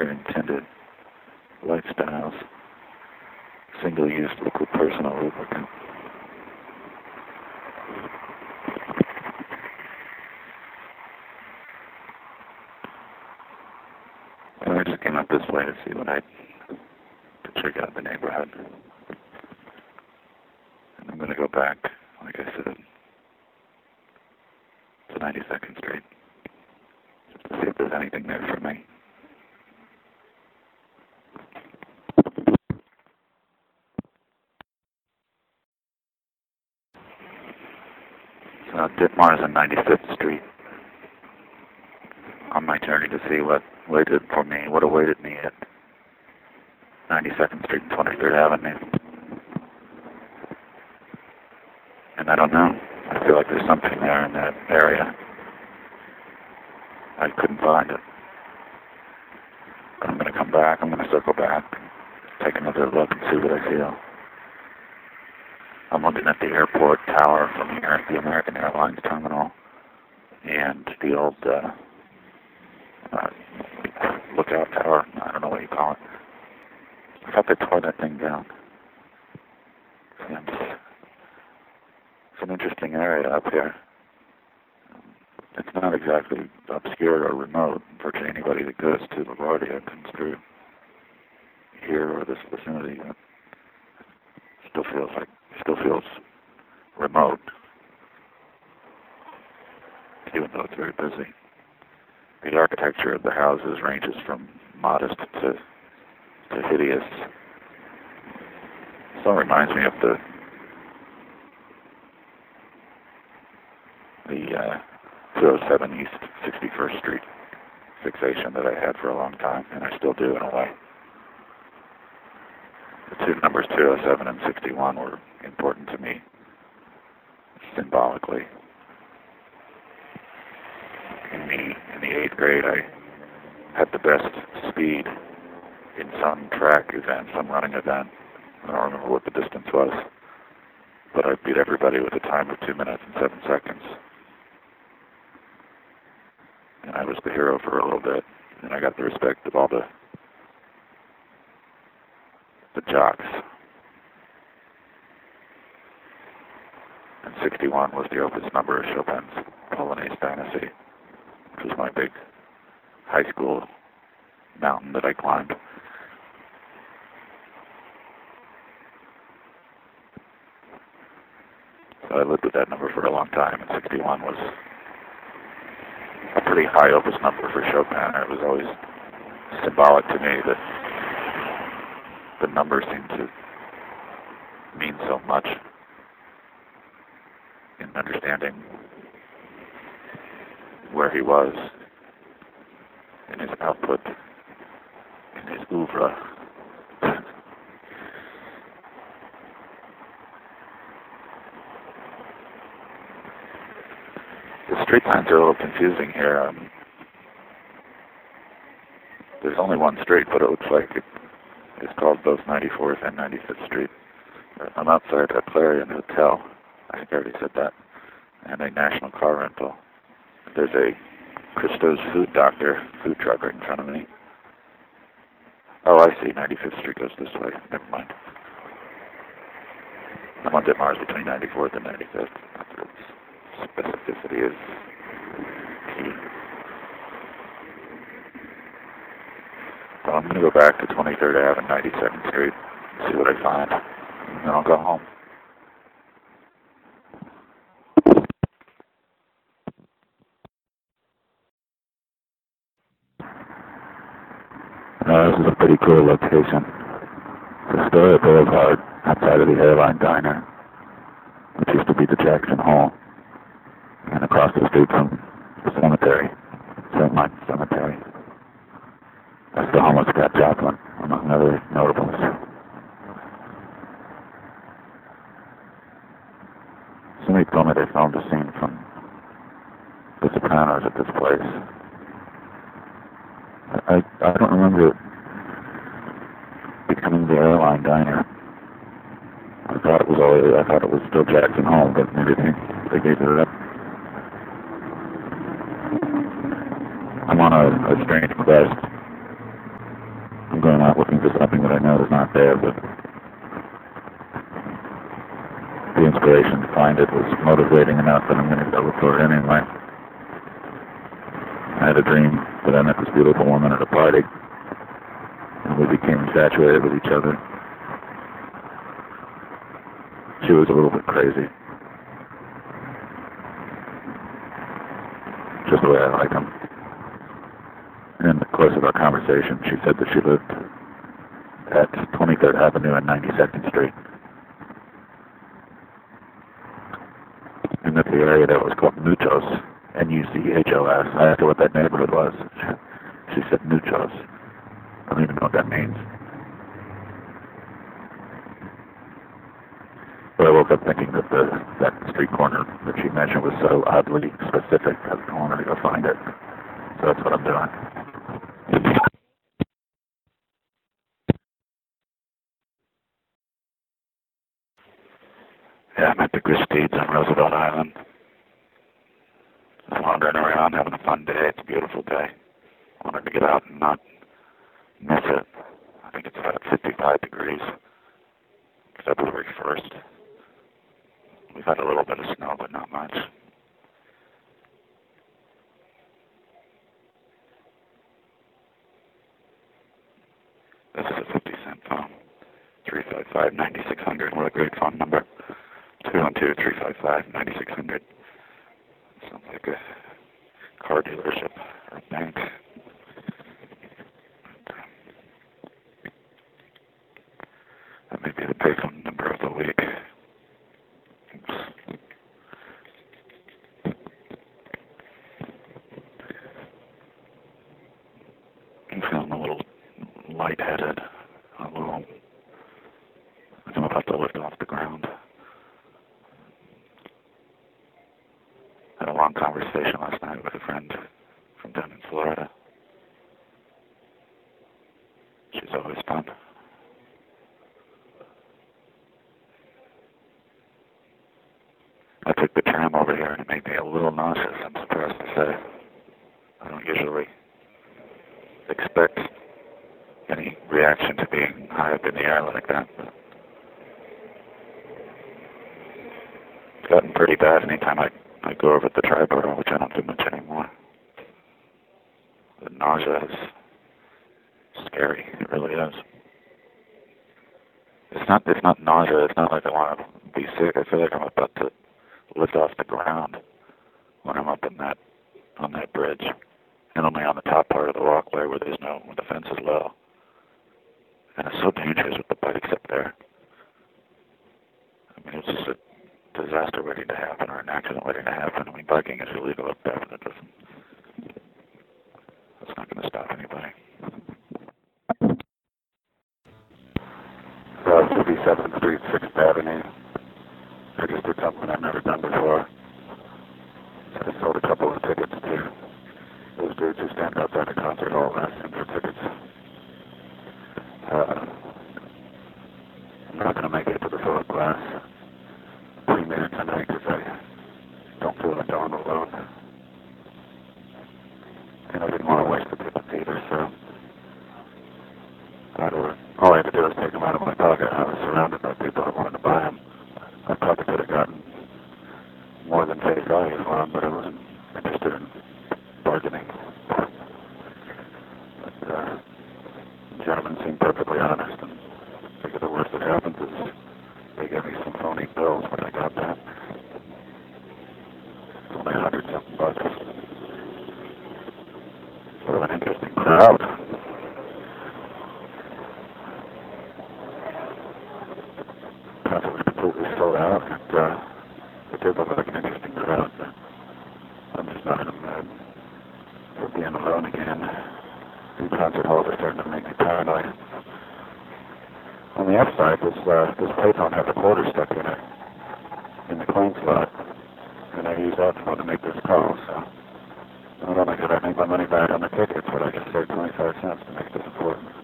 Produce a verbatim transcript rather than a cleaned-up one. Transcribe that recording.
intended lifestyles, single-use liquid personal lubricant. And I just came up this way to see what I to check out the neighborhood. And I'm going to go back, like I said, to ninety-second Street, just to see if there's anything there for me. So Ditmars and ninety-fifth Street, on my journey to see what waited for me, what awaited me at ninety-second Street and twenty-third Avenue. And I don't know. I feel like there's something there in that area. I couldn't find it. But I'm going to come back. I'm going to circle back, take another look and see what I feel. I'm looking at the airport tower from here, the American Airlines terminal, and the old uh, uh, lookout tower. I don't know what you call it. I thought they tore that thing down. And it's an interesting area up here. It's not exactly obscure or remote. Virtually anybody that goes to LaGuardia comes through here or this vicinity. It still feels like, still feels remote, even though it's very busy. The architecture of the houses ranges from modest to to hideous. So it reminds me of the the uh, two oh seven East sixty-first Street fixation that I had for a long time, and I still do in a way. The two numbers two oh seven and sixty-one were important to me symbolically. In the in the eighth grade, I had the best speed in some track event, some running event. I don't remember what the distance was, but I beat everybody with a time of two minutes and seven seconds. And I was the hero for a little bit, and I got the respect of all the the jocks. And sixty-one was the opus number of Chopin's Polonaise Fantasy, which was my big high school mountain that I climbed. So I lived with that number for a long time, and sixty-one was a pretty high opus number for Chopin. It was always symbolic to me that the number seemed to mean so much in understanding where he was in his output, in his oeuvre. The street signs are a little confusing here. Um, there's only one street, but it looks like it is called both ninety-fourth and ninety-fifth Street. I'm outside a Clarion Hotel. I think I already said that. And a National Car Rental. There's a Christo's Food Doctor food truck right in front of me. Oh, I see. ninety-fifth Street goes this way. Never mind. I'm on Ditmars between ninety-fourth and ninety-fifth. Specificity is key. So I'm going to go back to twenty-third Avenue and ninety-second Street, see what I find, and then I'll go home. Uh, this is a pretty cool location. It's Astoria Boulevard, outside of the Airline Diner, which used to be the Jackson Hall, and across the street from the cemetery, Saint Martin's Cemetery. That's the home of Scott Joplin, among other notables. Somebody told me they filmed a scene from The Sopranos at this place. I, I don't remember it becoming the Airline Diner. I thought it was always, I thought it was still Jackson Hole, but maybe they, they gave it up. I'm on a, a strange quest I'm going out looking for something that I know is not there, but the inspiration to find it was motivating enough that I'm going to go look for it anyway. I had a dream that I met this beautiful woman at a party, and we became infatuated with each other. She was a little bit crazy. Just the way I like them. In the course of our conversation, she said that she lived at twenty-third Avenue and ninety-second Street. And that the area there was called Nuchos, N U C H O S. I asked her what that neighborhood was. She said Nuchos. I don't even know what that means. But I woke up thinking that the that street corner that she mentioned was so oddly specific that I wanted to go find it. So that's what I'm doing. Yeah, I'm at the Gristedes on Roosevelt Island. Just wandering around, having a fun day. It's a beautiful day. I wanted to get out and not miss it. I think it's about fifty-five degrees. February first. We've had a little bit of snow, but not much. This is a fifty cent phone. three five five, nine six zero zero. What a great phone number. two one two, three five five, nine six zero zero. Sounds like a car dealership or a bank. That may be the payphone number of the week. Oops. I'm feeling a little lightheaded, a little, like I'm about to lift off the ground. Had a long conversation last night with a friend from down in Florida. She's always fun. I took the tram over here and it made me a little nauseous, I'm surprised to say. I don't usually expect any reaction to being high up in the air like that. But it's gotten pretty bad anytime I, I go over the Triborough, which I don't do much anymore. The nausea is scary. It really is. It's not, it's not nausea. It's not like I want to be sick. I feel like I'm about to lift off the ground when I'm up in that, on that bridge. And only on the top part of the walkway where there's no, where the fence is low. And it's so dangerous with the bikes up there. I mean, it's just a disaster waiting to happen or an accident waiting to happen. I mean, biking is illegal up there, but it doesn't, it's not going to stop anybody. So, fifty-seventh Street, sixth Avenue. I just did something I've never done before. I sold a couple of tickets to those dudes who stand outside the concert hall asking for tickets. Uh, I'm not going to make it to the Philip Glass premiere tonight because I don't feel like going alone. And I didn't want to waste the tickets either, so I don't, all I had to do was take them out of my pocket. I was surrounded by people that wanted to buy them. I probably could have gotten more than face value for them, but I wasn't interested in bargaining. But uh, the gentleman seemed perfectly honest, and I think the worst that happens is they gave me some phony bills when I got that. It's only a hundred something bucks. Sort of an interesting crowd. Concert was completely sold out, and uh, it did look like an interesting crowd. But I'm just not in the mood for being alone again. These concert halls are starting to make me paranoid. On the upside, this uh, this payphone has a quarter stuck